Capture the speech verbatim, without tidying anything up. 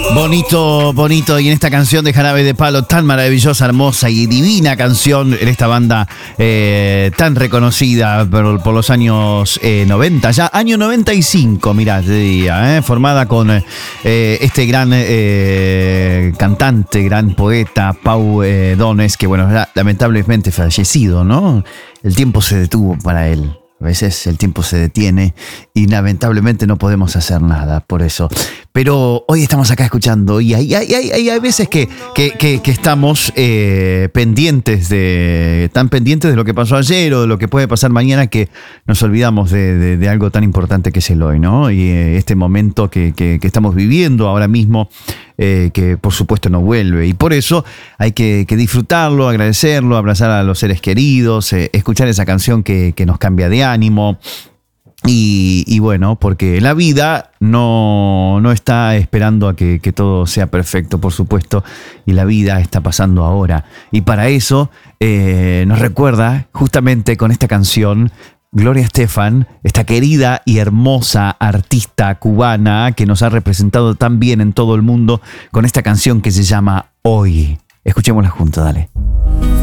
Bonito, bonito. Y en esta canción de Jarabe de Palo, tan maravillosa, hermosa y divina canción, en esta banda eh, tan reconocida por, por los años eh, noventa, ya año noventa y cinco, mirá, te diría, eh, formada con eh, este gran eh, cantante, gran poeta, Pau eh, Donés, que bueno, lamentablemente fallecido, ¿no? El tiempo se detuvo para él. A veces el tiempo se detiene y lamentablemente no podemos hacer nada por eso. Pero hoy estamos acá escuchando y hay, hay, hay, hay veces que, que, que, que estamos eh, pendientes de, tan pendientes de lo que pasó ayer o de lo que puede pasar mañana que nos olvidamos de, de, de algo tan importante que es el hoy, ¿no? Y eh, este momento que, que, que estamos viviendo ahora mismo, eh, que por supuesto no vuelve. Y por eso hay que, que disfrutarlo, agradecerlo, abrazar a los seres queridos, eh, escuchar esa canción que, que nos cambia de ánimo. Y, y bueno, porque la vida no, no está esperando a que, que todo sea perfecto, por supuesto, y la vida está pasando ahora. Y para eso eh, nos recuerda justamente con esta canción Gloria Estefan, esta querida y hermosa artista cubana que nos ha representado tan bien en todo el mundo con esta canción que se llama Hoy. Escuchémosla juntos, dale.